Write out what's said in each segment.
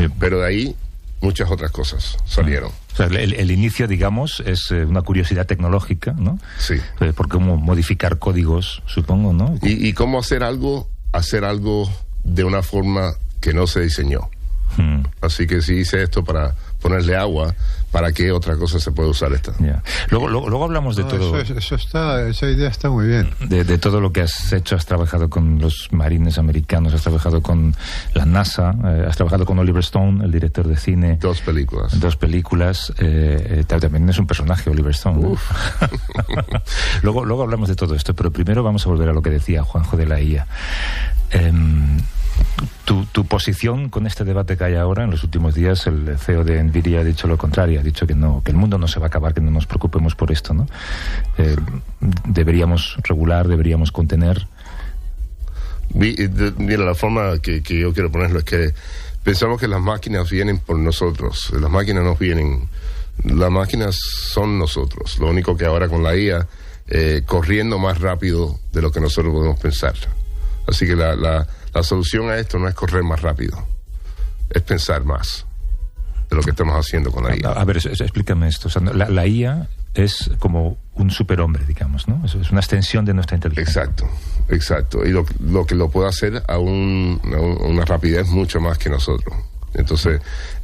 Sí. Pero de ahí muchas otras cosas salieron. O sea, el inicio, digamos, es una curiosidad tecnológica, ¿no? Sí. Por cómo modificar códigos, supongo, ¿no? Y cómo hacer algo de una forma que no se diseñó. Así que si hice esto para ponerle agua, ¿para qué otra cosa se puede usar esta? Yeah. Luego hablamos de todo. Esa idea está muy bien. De todo lo que has hecho. Has trabajado con los marines americanos, has trabajado con la NASA, has trabajado con Oliver Stone, el director de cine. 2 películas. 2 películas. También es un personaje, Oliver Stone, ¿no? luego hablamos de todo esto, pero primero vamos a volver a lo que decía Juanjo de la IA. Tu posición con este debate que hay ahora, en los últimos días el CEO de Nvidia ha dicho lo contrario, ha dicho que el mundo no se va a acabar, que no nos preocupemos por esto, ¿no? Deberíamos regular, deberíamos contener. Mira, la forma que yo quiero ponerlo es que pensamos que las máquinas vienen por nosotros. Las máquinas nos vienen, las máquinas son nosotros. Lo único que ahora con la IA, corriendo más rápido de lo que nosotros podemos pensar. Así que la solución a esto no es correr más rápido, es pensar más de lo que estamos haciendo con la IA. A ver, explícame esto. O sea, la IA es como un superhombre, digamos, ¿no? Es una extensión de nuestra inteligencia. Exacto. Y lo que lo puede hacer a una rapidez mucho más que nosotros. Entonces,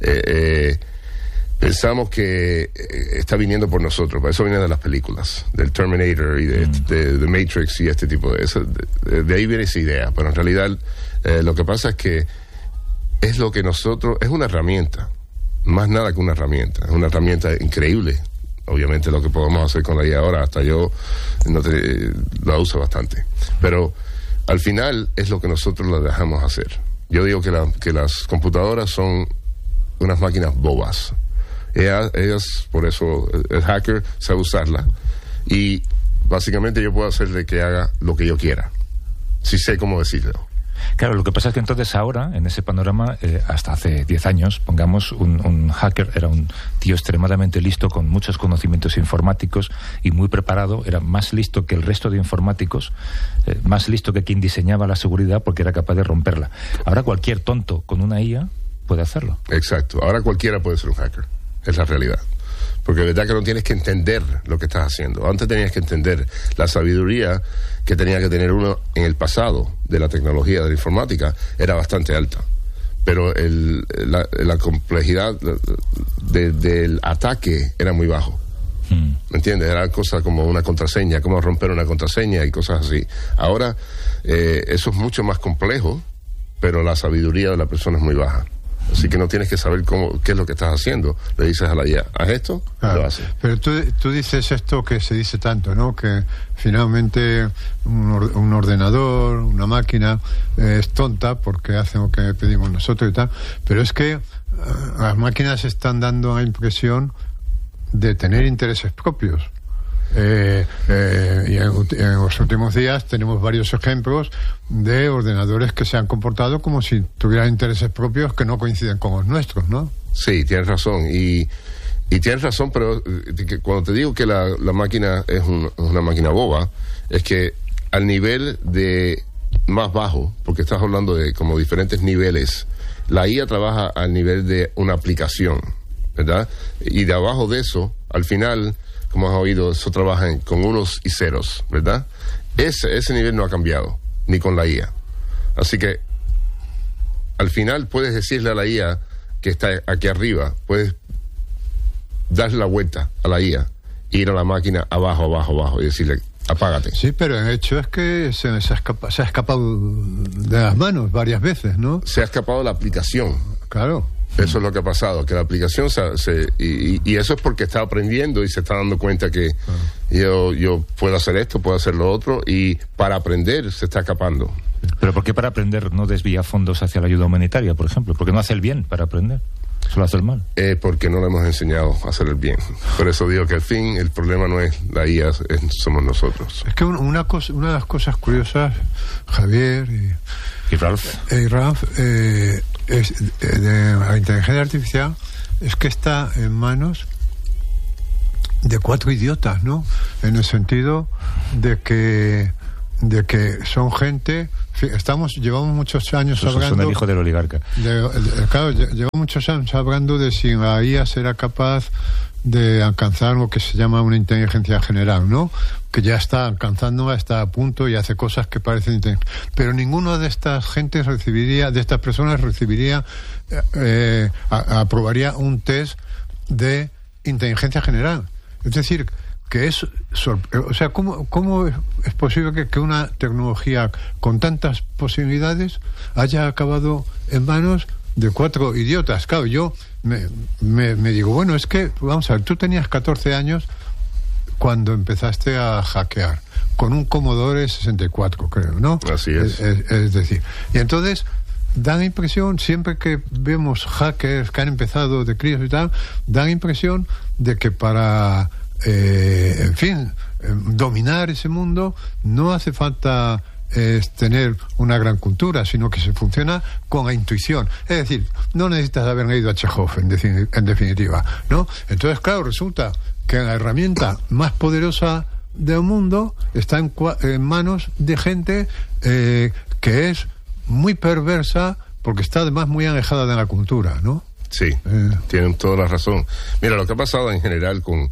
pensamos que está viniendo por nosotros. Por eso viene de las películas, del Terminator y de Matrix y este tipo de eso. De ahí viene esa idea. Pero en realidad lo que pasa es que es lo que nosotros... Es una herramienta. Más nada que una herramienta. Es una herramienta increíble. Obviamente lo que podemos hacer con la IA ahora, hasta yo la uso bastante. Pero al final es lo que nosotros la dejamos hacer. Yo digo que las computadoras son unas máquinas bobas. Ellas, por eso el hacker sabe usarla, y básicamente yo puedo hacerle que haga lo que yo quiera, si sé cómo decirlo. Claro, lo que pasa es que entonces ahora, en ese panorama, hasta hace 10 años, pongamos, un hacker era un tío extremadamente listo, con muchos conocimientos informáticos y muy preparado, era más listo que el resto de informáticos, más listo que quien diseñaba la seguridad, porque era capaz de romperla. Ahora cualquier tonto con una IA puede hacerlo. Exacto, ahora cualquiera puede ser un hacker, es la realidad. Porque de verdad que no tienes que entender lo que estás haciendo. Antes tenías que entender la sabiduría que tenía que tener uno en el pasado de la tecnología, de la informática, era bastante alta. Pero la complejidad del ataque era muy bajo. ¿Me entiendes? Era cosa como una contraseña, cómo romper una contraseña y cosas así. Ahora eso es mucho más complejo, pero la sabiduría de la persona es muy baja. Así que no tienes que saber qué es lo que estás haciendo. Le dices a la IA, haz esto, lo haces. Pero tú dices esto que se dice tanto, ¿no? Que finalmente un ordenador, una máquina, es tonta porque hace lo que pedimos nosotros y tal. Pero es que las máquinas están dando la impresión de tener intereses propios. Y en los últimos días tenemos varios ejemplos de ordenadores que se han comportado como si tuvieran intereses propios que no coinciden con los nuestros, ¿no? Sí, tienes razón. Y tienes razón, pero cuando te digo que la máquina es una máquina boba, es que al nivel de más bajo, porque estás hablando de como diferentes niveles, la IA trabaja al nivel de una aplicación, ¿verdad? Y de abajo de eso, al final, como has oído, eso trabaja con unos y ceros, ¿verdad? Ese nivel no ha cambiado, ni con la IA. Así que, al final, puedes decirle a la IA que está aquí arriba, puedes darle la vuelta a la IA, ir a la máquina abajo, y decirle, apágate. Sí, pero el hecho es que se ha escapado de las manos varias veces, ¿no? Se ha escapado de la aplicación. Claro. Eso es lo que ha pasado, que la aplicación y eso es porque está aprendiendo y se está dando cuenta que yo puedo hacer esto, puedo hacer lo otro, y para aprender se está escapando. ¿Pero por qué para aprender no desvía fondos hacia la ayuda humanitaria, por ejemplo? ¿Por qué no hace el bien para aprender? Solo hace el mal. Porque no le hemos enseñado a hacer el bien. Por eso digo que al fin el problema no es la IA, somos nosotros. Es que una de las cosas curiosas, Javier y Ralph, de la inteligencia artificial, es que está en manos de 4 idiotas, ¿no? En el sentido de que de que son gente... Llevamos muchos años hablando... Son el hijo del oligarca. Claro, llevamos muchos años hablando de si la IA será capaz de alcanzar lo que se llama una inteligencia general, ¿no? Que ya está alcanzándola, está a punto y hace cosas que parecen inteligentes. Pero ninguno de estas gentes de estas personas aprobaría un test de inteligencia general. Es decir, que es... O sea, ¿cómo es posible que una tecnología con tantas posibilidades haya acabado en manos de 4 idiotas? Claro, yo me digo, bueno, es que, vamos a ver, tú tenías 14 años cuando empezaste a hackear, con un Commodore 64, creo, ¿no? Así es. Es decir, y entonces... da la impresión, siempre que vemos hackers que han empezado de críos y tal, da la impresión de que para, en fin, dominar ese mundo no hace falta tener una gran cultura, sino que se funciona con la intuición. Es decir, no necesitas haber leído a Chekhov, en definitiva, ¿no? Entonces, claro, resulta que la herramienta más poderosa del mundo está en manos de gente que es muy perversa, porque está además muy alejada de la cultura, ¿no? Sí, tienen toda la razón. Mira, lo que ha pasado en general con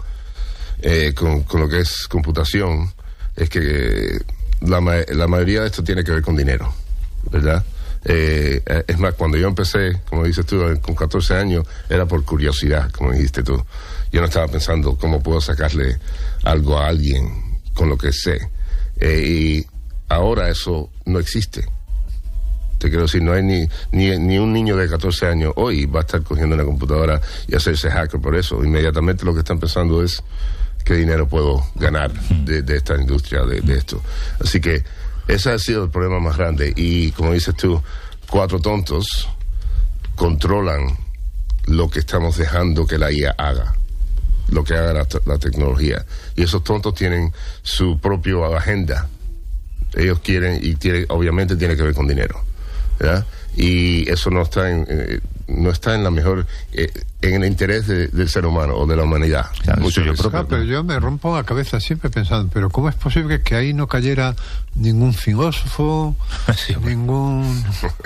lo que es computación es que la mayoría de esto tiene que ver con dinero, ¿verdad? Es más, cuando yo empecé, como dices tú, con 14 años, era por curiosidad, como dijiste tú. Yo no estaba pensando cómo puedo sacarle algo a alguien con lo que sé. Y ahora eso no existe. Te quiero decir, no hay ni un niño de 14 años hoy va a estar cogiendo una computadora y hacerse hacker por eso. Inmediatamente lo que están pensando es qué dinero puedo ganar de esta industria, de esto. Así que ese ha sido el problema más grande. Y como dices tú, 4 tontos controlan lo que estamos dejando que la IA haga, lo que haga la tecnología. Y esos tontos tienen su propia agenda. Ellos quieren, obviamente tiene que ver con dinero, ¿verdad? Y eso no está en la mejor en el interés del ser humano o de la humanidad. Claro, mucho pero yo me rompo la cabeza siempre pensando, pero ¿cómo es posible que ahí no cayera ningún filósofo, sí, ningún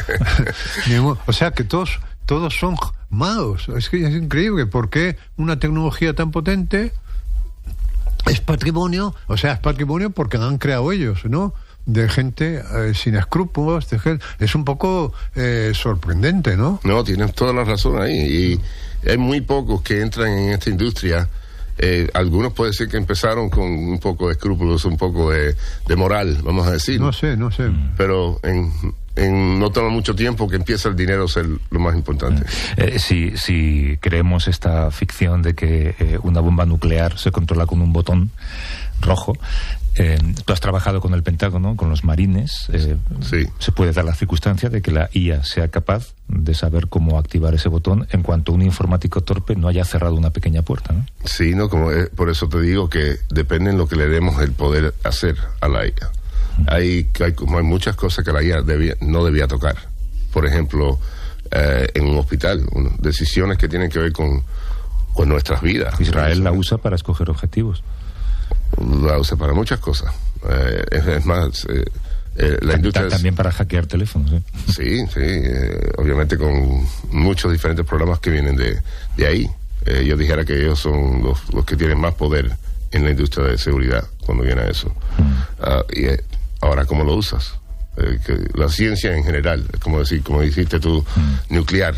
o sea, que todos son malos? Es que es increíble. ¿Por qué una tecnología tan potente es patrimonio? O sea, es patrimonio porque la han creado ellos, ¿no? De gente sin escrúpulos, es un poco sorprendente, ¿no? No, tienes toda la razón ahí. Y hay muy pocos que entran en esta industria. Algunos puede ser que empezaron con un poco de escrúpulos, un poco de moral, vamos a decir. No sé. Pero no toma mucho tiempo que empieza el dinero a ser lo más importante. Si creemos esta ficción de que una bomba nuclear se controla con un botón rojo, tú has trabajado con el Pentágono, con los marines. Sí. Se puede dar la circunstancia de que la IA sea capaz de saber cómo activar ese botón en cuanto un informático torpe no haya cerrado una pequeña puerta, ¿no? Sí, no, por eso te digo que depende en lo que le demos el poder hacer a la IA. Hay muchas cosas que la IA no debía tocar. Por ejemplo, en un hospital, decisiones que tienen que ver con nuestras vidas. Israel la usa para escoger objetivos. La usa para muchas cosas. Es más, la industria... También para hackear teléfonos, ¿eh? Sí, obviamente con muchos diferentes programas que vienen de ahí. Yo dijera que ellos son los que tienen más poder en la industria de seguridad cuando viene a eso. Y ahora, ¿cómo lo usas? La ciencia en general, como dijiste tú, nuclear,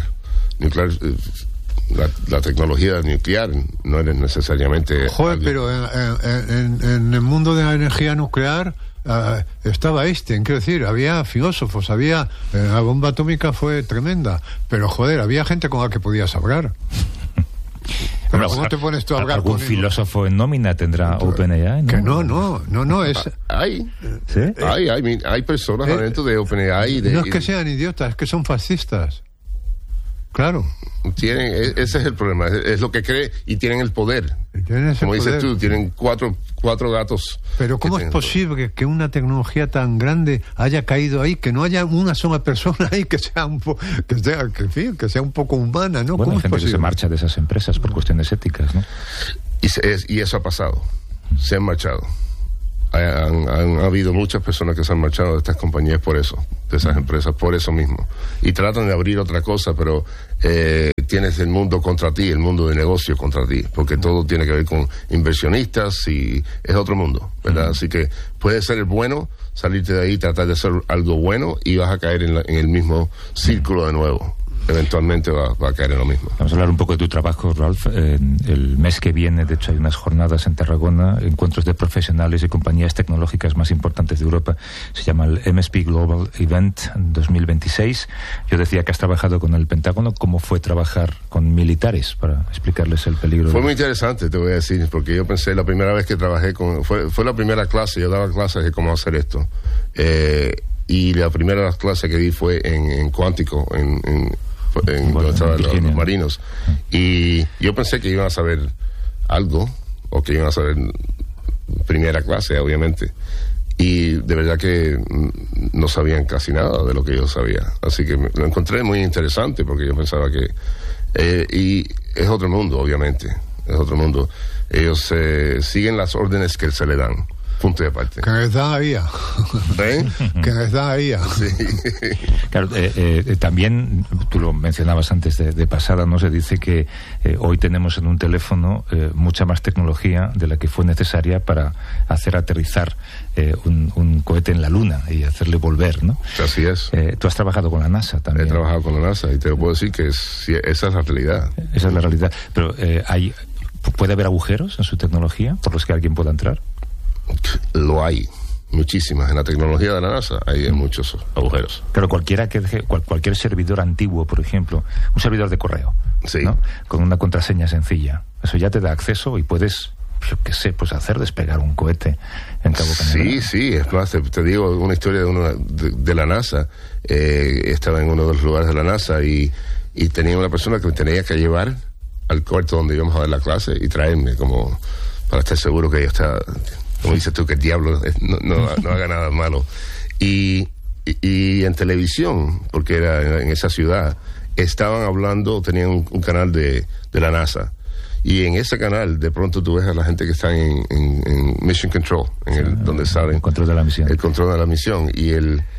la tecnología nuclear no es necesariamente... Joder, pero en el mundo de la energía nuclear estaba Einstein, quiero decir, había filósofos, la bomba atómica fue tremenda, pero joder, había gente con la que podías hablar. Pero ¿cómo te pones tú a hablar algún con filósofo en nómina tendrá OpenAI, ¿no? Que no es... Hay. ¿Sí? Hay personas adentro de OpenAI. No es que sean idiotas, es que son fascistas. Claro. Ese es el problema, es lo que cree, y tienen el poder. Como dices tú, tienen cuatro gatos. Pero ¿cómo es posible que una tecnología tan grande haya caído ahí, que no haya una sola persona ahí que sea un poco humana, ¿no? Bueno, ¿Cómo hay gente que se marcha de esas empresas por cuestiones éticas, ¿no? Y eso ha pasado. Se han marchado. han habido muchas personas que se han marchado de estas compañías por eso, de esas empresas, por eso mismo. Y tratan de abrir otra cosa, pero tienes el mundo contra ti, el mundo de negocio contra ti, porque todo tiene que ver con inversionistas y es otro mundo, ¿verdad? Así que puede ser el bueno, salirte de ahí, tratar de hacer algo bueno y vas a caer en el mismo círculo de nuevo. Eventualmente va a caer en lo mismo. Vamos a hablar un poco de tu trabajo, Ralph. El mes que viene, de hecho, hay unas jornadas en Tarragona, encuentros de profesionales y compañías tecnológicas más importantes de Europa. Se llama el MSP Global Event 2026. Yo decía que has trabajado con el Pentágono. ¿Cómo fue trabajar con militares para explicarles el peligro? Fue muy interesante, te voy a decir, porque yo pensé, la primera vez que trabajé fue la primera clase, yo daba clases de cómo hacer esto. Y la primera clase que di fue en Cuántico, donde estaban los marinos, y yo pensé que iban a saber algo, o que iban a saber primera clase, obviamente, y de verdad que no sabían casi nada de lo que yo sabía, así que lo encontré muy interesante, porque yo pensaba que y es otro mundo, obviamente, es otro mundo. Ellos siguen las órdenes que se le dan, punto de aparte. Que les dan ahí. Que les dan ahí. Sí. Claro, también, tú lo mencionabas antes de pasada, ¿no? Se dice que hoy tenemos en un teléfono mucha más tecnología de la que fue necesaria para hacer aterrizar un cohete en la Luna y hacerle volver, ¿no? Así es. Tú has trabajado con la NASA también. He trabajado con la NASA y te puedo decir que esa es la realidad. Esa es la realidad. Pero ¿puede haber agujeros en su tecnología por los que alguien pueda entrar? Lo hay, muchísimas. En la tecnología de la NASA hay muchos agujeros. Pero cualquier servidor antiguo, por ejemplo, un servidor de correo, sí, ¿no? Con una contraseña sencilla, eso ya te da acceso y puedes, yo qué sé, pues hacer despegar un cohete en Cabo Cañaveral. Sí, es más, te digo una historia de la NASA. Estaba en uno de los lugares de la NASA y tenía una persona que me tenía que llevar al cuarto donde íbamos a dar la clase y traerme como para estar seguro que ella está, como dices tú, que el diablo no haga nada malo. Y en televisión, porque era en esa ciudad, estaban hablando, tenían un canal de la NASA. Y en ese canal, de pronto tú ves a la gente que está en Mission Control, donde salen... El control de la misión. El control de la misión. Y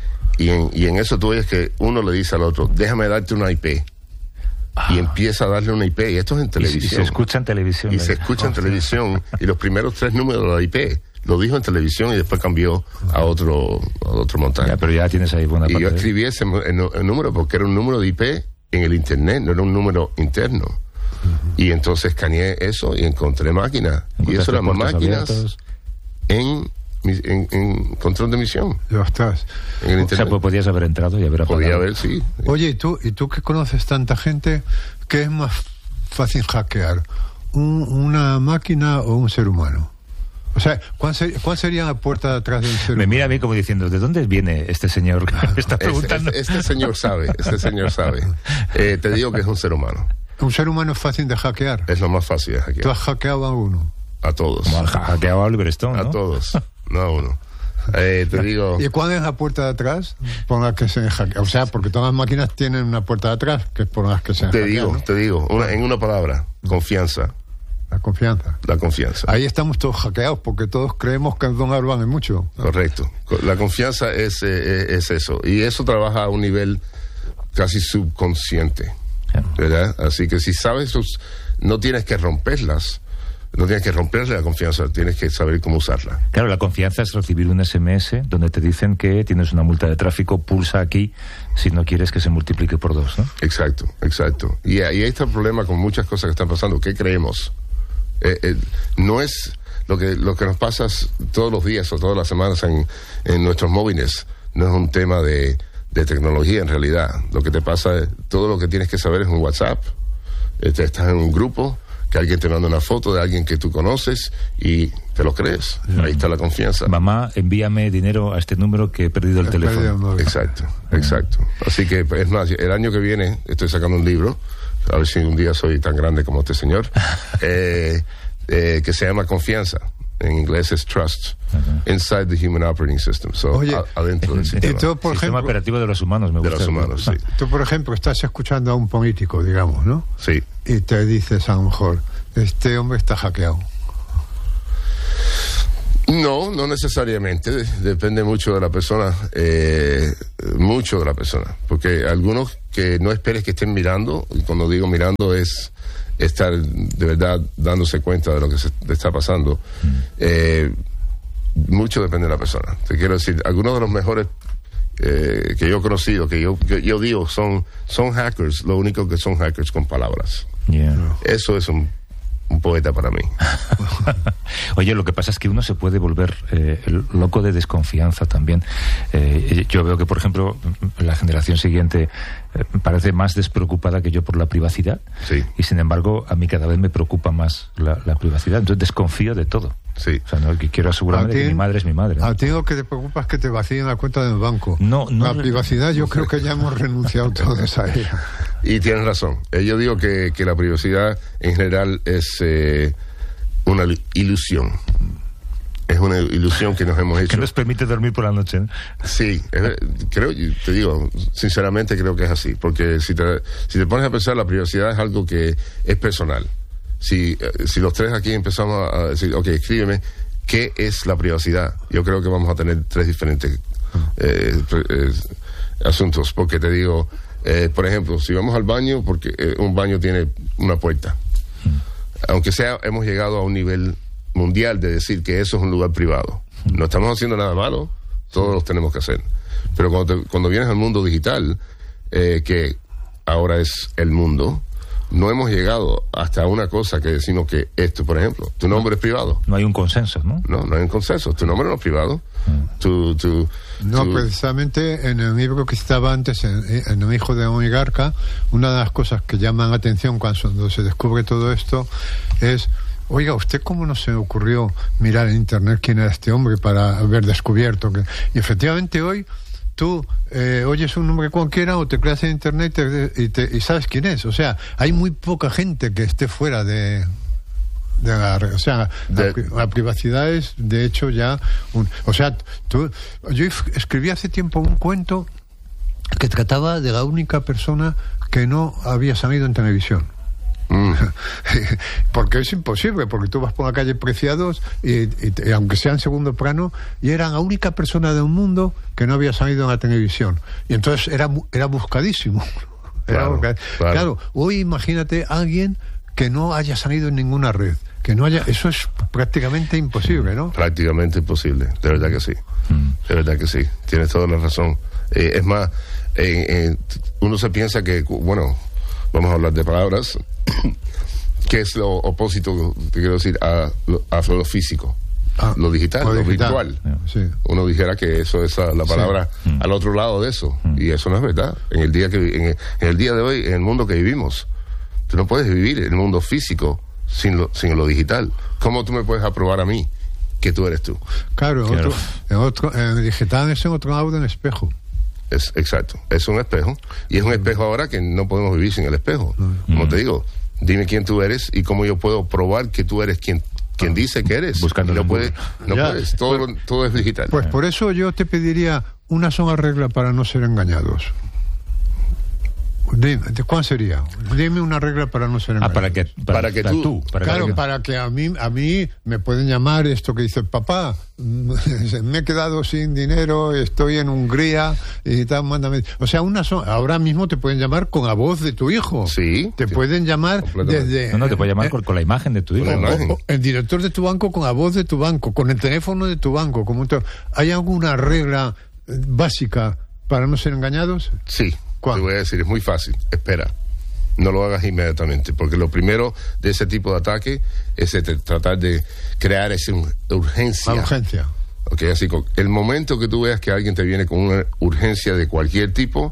en eso tú ves que uno le dice al otro, déjame darte una IP. Y empieza a darle una IP, y esto es en televisión. Y se escucha en televisión. Y se escucha en televisión, y los primeros 3 números de la IP lo dijo en televisión y después cambió a otro montaje. Ya, pero ya tienes ahí buena parte. Y yo escribí ese número porque era un número de IP en el internet, no era un número interno. Y entonces escaneé eso y encontré máquinas. Y eso eran máquinas en control de misión. Ya estás. En el internet. O sea, pues podías haber entrado y haber apagado. Podía haber, sí. Oye, ¿y tú que conoces tanta gente, qué es más fácil hackear? ¿Una máquina o un ser humano? O sea, ¿cuál sería la puerta de atrás del ser humano? Me mira a mí como diciendo, ¿de dónde viene este señor que me está preguntando? Este señor sabe. Te digo que es un ser humano. ¿Un ser humano es fácil de hackear? Es lo más fácil de hackear. ¿Tú has hackeado a uno? A todos. Como has hackeado a Oliver Stone, ¿no? A todos, no a uno. Te digo... ¿Y cuál es la puerta de atrás por la que se hackea? O sea, porque todas las máquinas tienen una puerta de atrás que es por las que se hackean, ¿no? Te digo, en una palabra, confianza. La confianza. La confianza. Ahí estamos todos hackeados porque todos creemos que el don Arban es mucho. Correcto. La confianza es eso. Y eso trabaja a un nivel casi subconsciente, ¿verdad? Así que si sabes, no tienes que romperlas. No tienes que romperle la confianza, tienes que saber cómo usarla. Claro, la confianza es recibir un SMS donde te dicen que tienes una multa de tráfico, pulsa aquí si no quieres que se multiplique por 2, ¿no? Exacto. Y ahí está el problema con muchas cosas que están pasando. ¿Qué creemos? No es lo que nos pasa todos los días o todas las semanas en nuestros móviles. No es un tema de tecnología en realidad. Lo que te pasa, todo lo que tienes que saber es un WhatsApp. Estás en un grupo, que alguien te manda una foto de alguien que tú conoces y te lo crees. Ahí está la confianza. Mamá, envíame dinero a este número que he perdido el teléfono. Exacto. Así que, es más, el año que viene estoy sacando un libro, a ver si un día soy tan grande como este señor, que se llama Confianza. En inglés es Trust. Inside the Human Operating System. Oye, adentro del sistema. Tú, por Sistema operativo de los humanos, me gusta. De los humanos, sí. Tú, por ejemplo, estás escuchando a un político, digamos, ¿no? Sí. Y te dices a lo mejor, este hombre está hackeado. No necesariamente, depende mucho de la persona, porque algunos que no esperes que estén mirando, y cuando digo mirando es estar de verdad dándose cuenta de lo que se está pasando, mucho depende de la persona. Te quiero decir, algunos de los mejores que yo he conocido, que yo digo son hackers, lo único que son hackers con palabras. Yeah. Eso es un poeta para mí. Oye, lo que pasa es que uno se puede volver loco de desconfianza también. Yo veo que, por ejemplo, la generación siguiente parece más despreocupada que yo por la privacidad. Sí. Y sin embargo, a mí cada vez me preocupa más la privacidad. Entonces desconfío de todo. Sí. O sea, no, que quiero asegurarme de que mi madre es mi madre. A ti lo que te preocupa es que te vacíen la cuenta del banco. No. La privacidad, yo creo que ya hemos renunciado todos a ella. Y tienes razón. Yo digo que la privacidad en general es una ilusión. Es una ilusión que nos hemos hecho. Que nos permite dormir por la noche, ¿no? Sí, te digo, sinceramente creo que es así. Porque si te pones a pensar, la privacidad es algo que es personal. Si los tres aquí empezamos a decir, ok, escríbeme, ¿qué es la privacidad? Yo creo que vamos a tener tres diferentes asuntos. Porque te digo, por ejemplo, si vamos al baño, porque un baño tiene una puerta. Aunque hemos llegado a un nivel mundial de decir que eso es un lugar privado. No estamos haciendo nada malo, todos los tenemos que hacer. Pero cuando vienes al mundo digital, que ahora es el mundo, no hemos llegado hasta una cosa que decimos que esto, por ejemplo, tu nombre es privado. No hay un consenso, ¿no? No hay un consenso. Tu nombre no es privado. Precisamente en el libro que estaba antes, en El hijo de un oligarca, una de las cosas que llaman atención cuando se descubre todo esto es: oiga, ¿usted cómo no se le ocurrió mirar en internet quién era este hombre para haber descubierto que...? Y efectivamente hoy tú oyes un nombre cualquiera o te creas en internet y sabes quién es. O sea, hay muy poca gente que esté fuera de la red. O sea, la privacidad es, de hecho, ya yo escribí hace tiempo un cuento que trataba de la única persona que no había salido en televisión. Porque es imposible, porque tú vas por la calle Preciados y aunque sea en segundo plano, y era la única persona del mundo que no había salido en la televisión, y entonces era buscadísimo. Claro, hoy imagínate a alguien que no haya salido en ninguna red, eso es prácticamente imposible, ¿no? Prácticamente imposible, de verdad que sí. De verdad que sí, tienes toda la razón. Es más, uno se piensa que, bueno, vamos a hablar de palabras, que es lo opósito, te quiero decir, a lo físico, lo digital, lo virtual. Sí. Uno dijera que eso es la palabra al otro lado de eso, y eso no es verdad. En el día de hoy, en el mundo que vivimos, tú no puedes vivir en el mundo físico sin lo digital. ¿Cómo tú me puedes aprobar a mí que tú eres tú? Claro. En el digital es en otro lado del espejo. Exacto, es un espejo, y es un espejo ahora que no podemos vivir sin el espejo. Como te digo, dime quién tú eres y cómo yo puedo probar que tú eres quien dice que eres. Buscando no puedes, todo es digital. Pues por eso yo te pediría una sola regla para no ser engañados. Dime, ¿cuál sería? Dime una regla para no ser engañado. Para que a mí me pueden llamar esto que dice: papá, me he quedado sin dinero, estoy en Hungría y tal, mándame. O sea, ahora mismo te pueden llamar con la voz de tu hijo. Sí. Te pueden llamar desde... No, te puede llamar con la imagen de tu hijo. O el director de tu banco con la voz de tu banco, con el teléfono de tu banco. ¿Hay alguna regla básica para no ser engañados? Sí. Te voy a decir, es muy fácil. Espera, no lo hagas inmediatamente, porque lo primero de ese tipo de ataque es tratar de crear esa urgencia. La urgencia. Okay, así que el momento que tú veas que alguien te viene con una urgencia de cualquier tipo,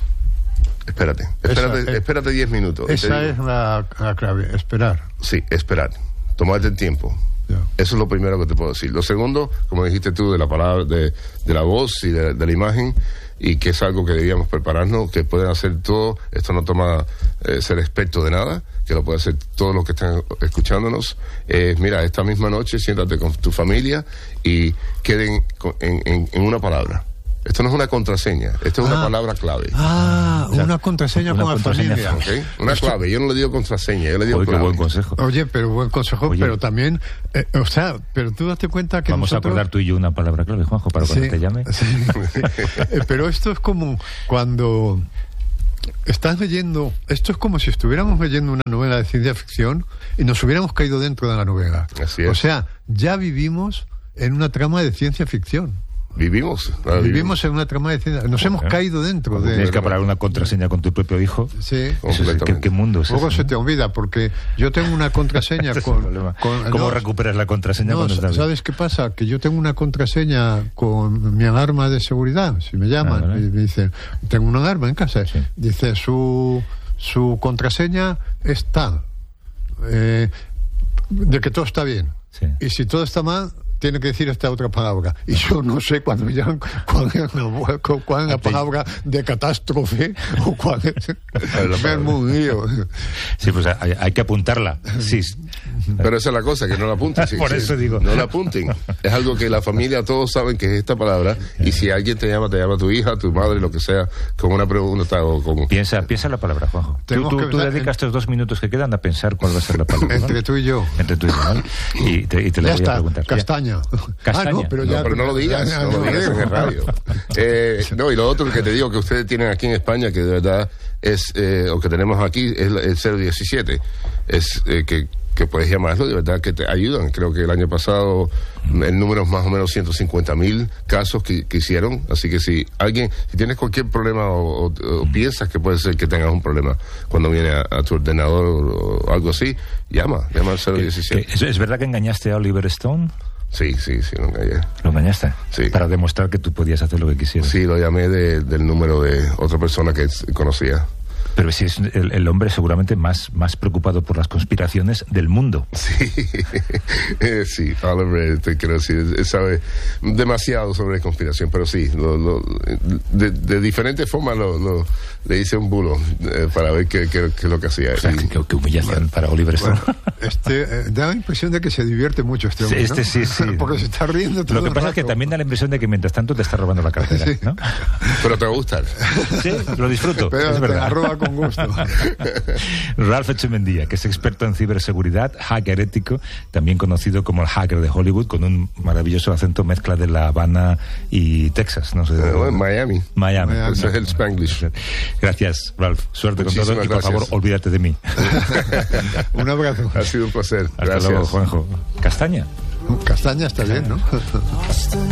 espérate 10 minutos. Esa es la clave, esperar. Sí, esperar. Tomarte el tiempo. Ya. Eso es lo primero que te puedo decir. Lo segundo, como dijiste tú, de la palabra, de la voz y de la imagen, y que es algo que debíamos prepararnos, que pueden hacer todo. Esto no toma ser experto de nada, que lo puede hacer todos los que están escuchándonos. Mira, esta misma noche siéntate con tu familia y queden en una palabra. Esto no es una contraseña, esto es una palabra clave. Una contraseña con la familia. ¿Okay? Una clave, yo no le digo contraseña, yo le digo clave. Qué buen consejo. Oye, pero buen consejo, pero también, pero tú date cuenta que vamos nosotros... a acordar tú y yo una palabra clave, Juanjo, para cuando te llame. Sí. Pero esto es como cuando estás leyendo, esto es como si estuviéramos leyendo una novela de ciencia ficción y nos hubiéramos caído dentro de la novela. Así es. O sea, ya vivimos en una trama de ciencia ficción. Vivimos en una trama de ciencia. Nos hemos caído dentro de... Tienes que parar una contraseña con tu propio hijo. Sí. ¿Qué mundo es ese? Luego se te olvida, porque yo tengo una contraseña ¿Cómo recuperas la contraseña cuando estás? ¿Sabes qué pasa? Que yo tengo una contraseña con mi alarma de seguridad. Si me llaman y me dicen, tengo una alarma en casa. Sí. Dice, su contraseña es tal. De que todo está bien. Sí. Y si todo está mal, tiene que decir esta otra palabra. Y yo no sé cuando me llaman cuál es la palabra de catástrofe o cuál es el mundillo. Sí, pues hay que apuntarla. Sí. Pero esa es la cosa, que no la apunten. Por eso digo. No la apunten. Es algo que la familia, todos saben que es esta palabra. Y si alguien te llama tu hija, tu madre, lo que sea, con una pregunta o como... Piensa la palabra, Juanjo. Tú dedicas estos 2 minutos que quedan a pensar cuál va a ser la palabra. Entre tú y yo. Entre tú y yo, ¿vale? Y te la voy a preguntar. Castaña. Castaña. Pero no lo digas, no lo digas en el radio. Y lo otro que te digo que ustedes tienen aquí en España, que de verdad es, o que tenemos aquí, es el 017. Es que puedes llamarlo, de verdad que te ayudan. Creo que el año pasado el número es más o menos 150.000 casos que hicieron. Así que si tienes cualquier problema o piensas que puede ser que tengas un problema cuando viene a tu ordenador o algo así, llama al 017. ¿Es verdad que engañaste a Oliver Stone? Sí, lo engañé. ¿Lo engañaste? Sí. Para demostrar que tú podías hacer lo que quisieras. Sí, lo llamé del número de otra persona que conocía. Pero sí es el hombre seguramente más preocupado por las conspiraciones del mundo. Sí, sí, Oliver, te quiero decir, sabe demasiado sobre conspiración, pero sí, de diferentes formas le hice un bulo para ver qué es lo que hacía. O sea, qué humillación para Oliver Stone. Da la impresión de que se divierte mucho este hombre, ¿no? Sí. Porque se está riendo todo Lo que pasa es que también da la impresión de que mientras tanto te está robando la cartera, sí. ¿no? Pero te gusta. Sí, lo disfruto, pero es verdad. Te la roba con gusto. Ralph Echemendia, que es experto en ciberseguridad, hacker ético, también conocido como el hacker de Hollywood, con un maravilloso acento mezcla de La Habana y Texas, no sé. Miami. Ese es el Spanglish. Gracias, Ralph. Suerte con todo y por favor, olvídate de mí. Un abrazo. Ha sido un placer. Hasta luego, Juanjo. Castaña. Castaña está bien, ¿no?